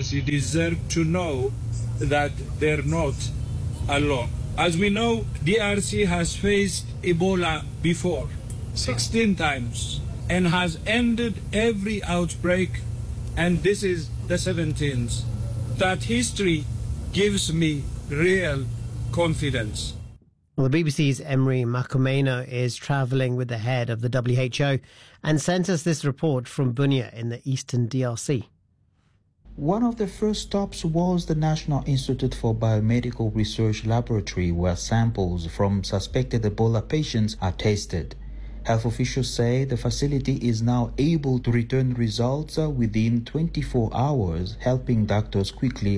DRC deserve to know that they're not alone. As we know, DRC has faced Ebola before, 16 times, and has ended every outbreak, and this is the 17th. That history gives me real confidence. Well, the BBC's Emery Makumeno is travelling with the head of the WHO and sent us this report from Bunia in the eastern DRC. One of the first stops was the National Institute for Biomedical Research Laboratory, where samples from suspected Ebola patients are tested. Health officials say the facility is now able to return results within 24 hours, helping doctors quickly